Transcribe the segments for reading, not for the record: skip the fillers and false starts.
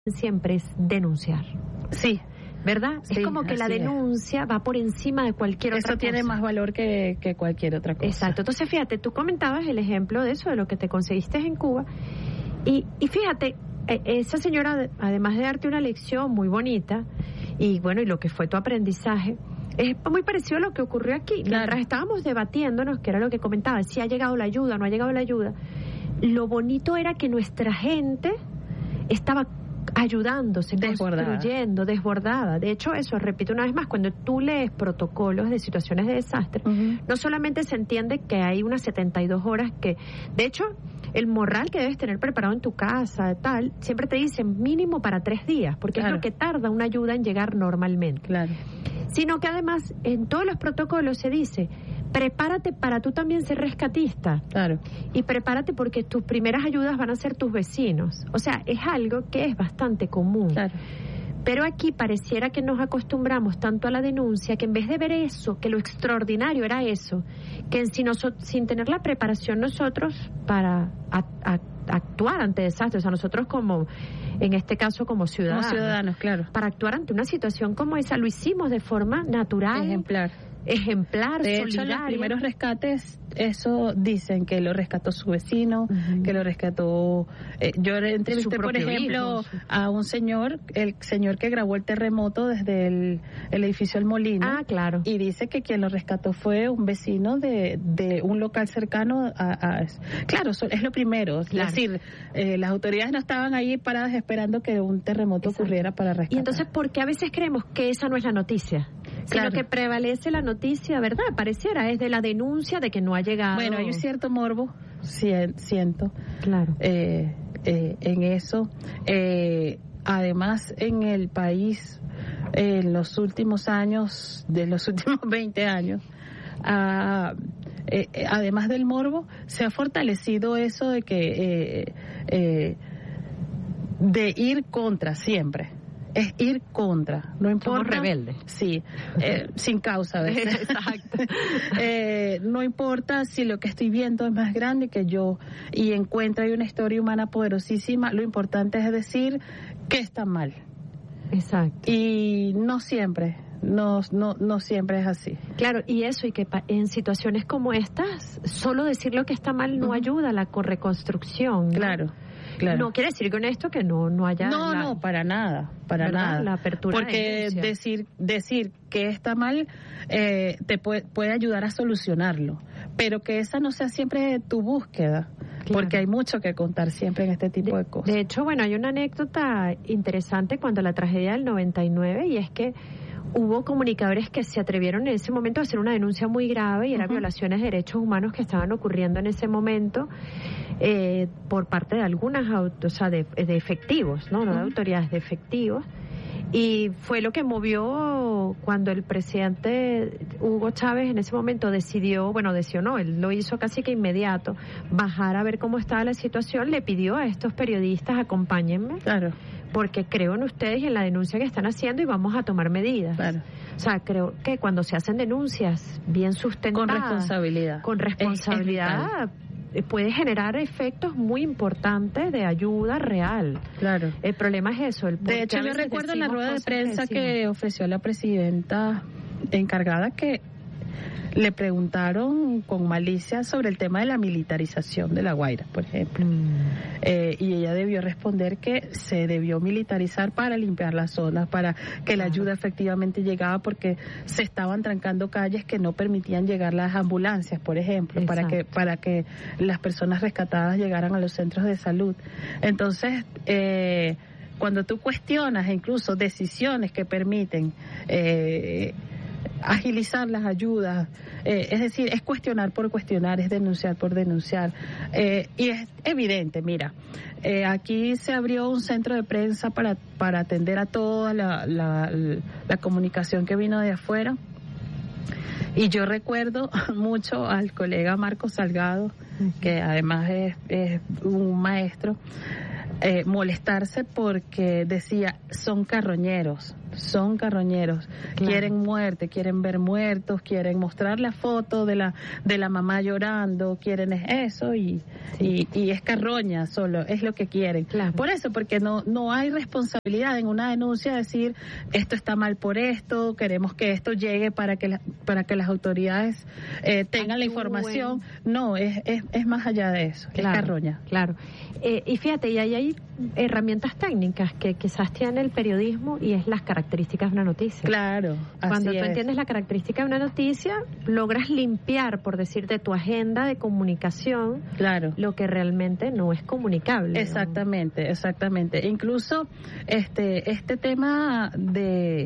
siempre es denunciar. Sí. ¿Verdad? Sí, es como que la denuncia va por encima de cualquier otra cosa. Eso tiene más valor que cualquier otra cosa. Exacto. Entonces, fíjate, tú comentabas el ejemplo de eso, de lo que te conseguiste en Cuba. Y fíjate, esa señora, además de darte una lección muy bonita, y bueno, y lo que fue tu aprendizaje, es muy parecido a lo que ocurrió aquí. Claro. Mientras estábamos debatiéndonos, que era lo que comentaba, si ha llegado la ayuda, no ha llegado la ayuda, lo bonito era que nuestra gente estaba ayudándose, construyendo, desbordada. De hecho, eso, repito una vez más, cuando tú lees protocolos de situaciones de desastre, no solamente se entiende que hay unas 72 horas que, de hecho, el morral que debes tener preparado en tu casa, tal, siempre te dicen mínimo para 3 días, porque es lo que tarda una ayuda en llegar normalmente. Claro. Sino que además, en todos los protocolos se dice, prepárate para tú también ser rescatista. Claro. Y prepárate porque tus primeras ayudas van a ser tus vecinos. O sea, es algo que es bastante común. Claro. Pero aquí pareciera que nos acostumbramos tanto a la denuncia que en vez de ver eso, que lo extraordinario era eso, que sin tener la preparación nosotros para actuar ante desastres, o sea, nosotros como, en este caso como ciudadanos, claro, para actuar ante una situación como esa, lo hicimos de forma natural, ejemplar, de solidaria. hecho, los primeros rescates, eso dicen que lo rescató su vecino, que lo rescató. Yo entrevisté, por ejemplo, a un señor, el señor que grabó el terremoto desde el edificio El Molino. Ah, claro. Y dice que quien lo rescató fue un vecino de un local cercano claro, es lo primero. Claro. Es decir, las autoridades no estaban ahí paradas esperando que un terremoto ocurriera para rescatar. Y entonces, ¿por qué a veces creemos que esa no es la noticia? Sino que prevalece la noticia, ¿verdad? Pareciera, es de la denuncia de que no ha llegado. Bueno, hay un cierto morbo, siento, claro, en eso. Además, en el país, en los últimos años, de los últimos 20 años, además del morbo, se ha fortalecido eso de que de ir contra siempre. Es ir contra, no importa. Somos rebeldes. Sí, sin causa a veces. Exacto. No importa si lo que estoy viendo es más grande que yo y encuentro ahí una historia humana poderosísima, lo importante es decir que está mal. Exacto. Y no siempre es así. Claro, y eso, y que en situaciones como estas, solo decir lo que está mal no ayuda a la reconstrucción, ¿no? Claro. No quiere decir con esto que no haya... No, para nada, nada. La apertura. Porque decir que está mal te puede ayudar a solucionarlo, pero que esa no sea siempre tu búsqueda, porque hay mucho que contar siempre en este tipo de cosas. De hecho, bueno, hay una anécdota interesante cuando la tragedia del 99, y es que hubo comunicadores que se atrevieron en ese momento a hacer una denuncia muy grave y eran violaciones de derechos humanos que estaban ocurriendo en ese momento por parte de algunas de efectivos, no de autoridades, de efectivos. Y fue lo que movió cuando el presidente Hugo Chávez en ese momento decidió, él lo hizo casi que inmediato, bajar a ver cómo estaba la situación, le pidió a estos periodistas, acompáñenme, porque creo en ustedes y en la denuncia que están haciendo y vamos a tomar medidas. Claro. O sea, creo que cuando se hacen denuncias bien sustentadas, con responsabilidad, puede generar efectos muy importantes de ayuda real. Claro. El problema es eso. De hecho, yo recuerdo en la rueda de prensa que ofreció la presidenta encargada que le preguntaron con malicia sobre el tema de la militarización de La Guaira, por ejemplo. Y ella debió responder que se debió militarizar para limpiar las zonas, para que la ayuda efectivamente llegaba, porque se estaban trancando calles que no permitían llegar las ambulancias, por ejemplo, para que las personas rescatadas llegaran a los centros de salud. Entonces, cuando tú cuestionas incluso decisiones que permiten agilizar las ayudas, es decir, es cuestionar por cuestionar, es denunciar por denunciar, y es evidente, mira, aquí se abrió un centro de prensa para atender a toda la comunicación que vino de afuera, y yo recuerdo mucho al colega Marco Salgado, que además es un maestro, molestarse porque decía, son carroñeros, claro. quieren muerte, quieren ver muertos, quieren mostrar la foto de la mamá llorando, quieren eso y es carroña solo, es lo que quieren. Claro. Por eso, porque no hay responsabilidad en una denuncia decir, esto está mal por esto, queremos que esto llegue para que las autoridades tengan la información. No, es más allá de eso, claro, es carroña. Claro. Y fíjate, y ahí hay herramientas técnicas que quizás tiene el periodismo y es las características de una noticia. Claro, cuando así tú es. entiendes la característica de una noticia, logras limpiar, por decirte, tu agenda de comunicación, claro, lo que realmente no es comunicable. Exactamente, ¿no? Exactamente. Incluso este tema de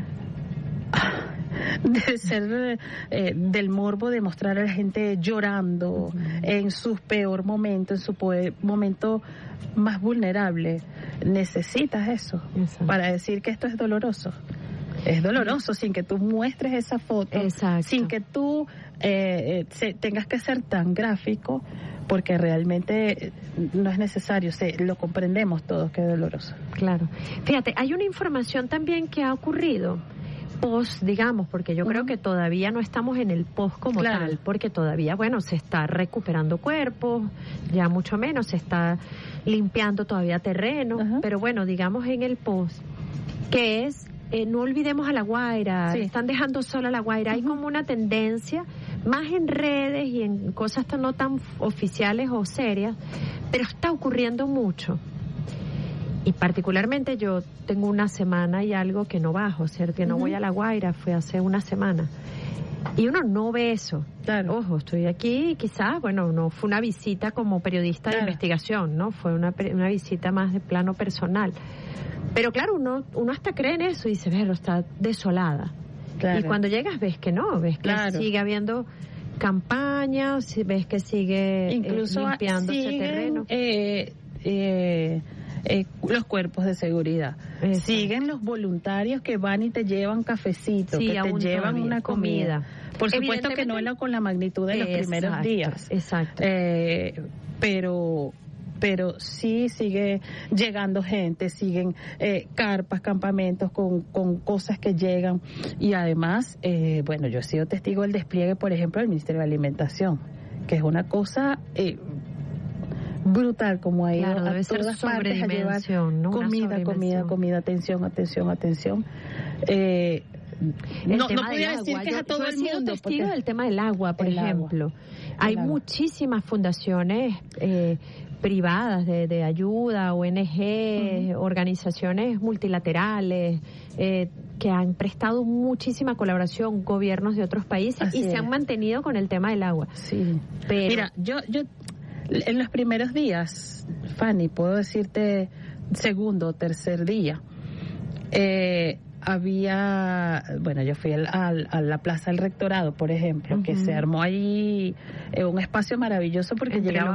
ser del morbo de mostrar a la gente llorando en su peor momento, en su momento más vulnerable. Necesitas eso. Exacto. Para decir que esto es doloroso. Es doloroso sin que tú muestres esa foto. Exacto. Sin que tú tengas que ser tan gráfico, porque realmente no es necesario. Lo comprendemos todos que es doloroso. Claro. Fíjate, hay una información también que ha ocurrido post, digamos, porque yo creo que todavía no estamos en el post como tal, porque todavía, bueno, se está recuperando cuerpos, ya mucho menos, se está limpiando todavía terreno, pero bueno, digamos en el post, que es, no olvidemos a La Guaira, están dejando sola a La Guaira, hay como una tendencia, más en redes y en cosas no tan oficiales o serias, pero está ocurriendo mucho. Y particularmente yo tengo una semana y algo que no bajo, ¿cierto? Que no voy a La Guaira, fue hace una semana. Y uno no ve eso. Claro. Ojo, estoy aquí, quizás, bueno, no fue una visita como periodista de investigación, ¿no? Fue una visita más de plano personal. Pero claro, uno hasta cree en eso y dice, pero está desolada. Claro. Y cuando llegas ves que no, ves que sigue habiendo campañas, ves que sigue incluso limpiándose terreno. Los cuerpos de seguridad. Exacto. Siguen los voluntarios que van y te llevan cafecito, que te llevan una comida. Por supuesto que no es con la magnitud de los primeros días. Exacto. Pero sí sigue llegando gente, siguen carpas, campamentos con cosas que llegan. Y además, bueno, yo he sido testigo del despliegue, por ejemplo, del Ministerio de Alimentación, que es una cosa brutal, como ha ido a todas partes a llevar comida, atención. No podría decir que es a todo el mundo. Yo he sido testigo del tema del agua, por ejemplo. Hay muchísimas fundaciones privadas de ayuda, ONG, organizaciones multilaterales que han prestado muchísima colaboración, gobiernos de otros países y se han mantenido con el tema del agua. Sí. Pero mira, yo en los primeros días, Fanny, puedo decirte segundo o tercer día, yo fui a la Plaza del Rectorado, por ejemplo, que se armó ahí un espacio maravilloso porque entre llegaba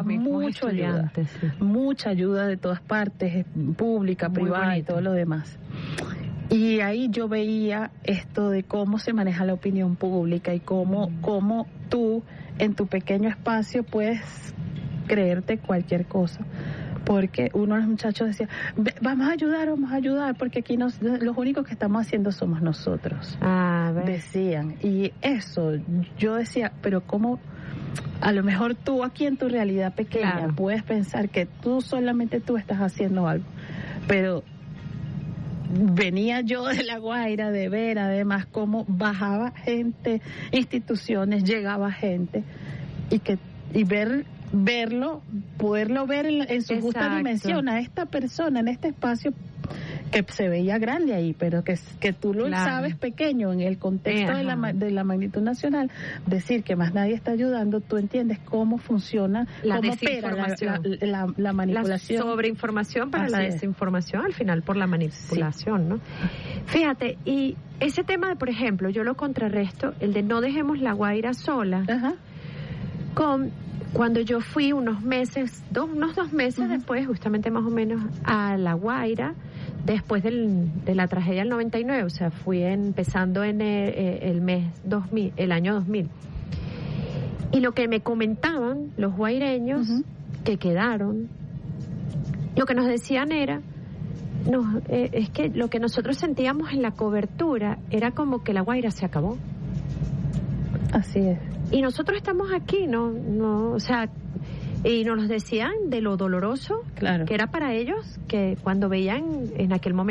mucha ayuda de todas partes, pública, privada y todo lo demás. Y ahí yo veía esto de cómo se maneja la opinión pública y cómo tú en tu pequeño espacio puedes creerte cualquier cosa, porque uno de los muchachos decía, vamos a ayudar, porque aquí los únicos que estamos haciendo somos nosotros, decían. Y eso, yo decía, pero cómo, a lo mejor tú aquí en tu realidad pequeña puedes pensar que solamente tú estás haciendo algo, pero venía yo de La Guaira de ver además cómo bajaba gente, instituciones, llegaba gente poderlo ver en su justa dimensión a esta persona en este espacio que se veía grande ahí, pero que tú lo sabes pequeño en el contexto de la magnitud nacional, decir que más nadie está ayudando, tú entiendes cómo funciona, cómo opera la manipulación. La sobreinformación para la desinformación, al final por la manipulación, ¿no? Fíjate, y ese tema de, por ejemplo, yo lo contrarresto, el de no dejemos La Guaira sola, con cuando yo fui unos dos meses después, justamente más o menos, a La Guaira, después de la tragedia del 99, o sea, fui empezando en el año 2000. Y lo que me comentaban los guaireños que quedaron lo que nos decían era, es que lo que nosotros sentíamos en la cobertura era como que La Guaira se acabó. Así es. Y nosotros estamos aquí, o sea, y nos decían de lo doloroso que era para ellos, que cuando veían en aquel momento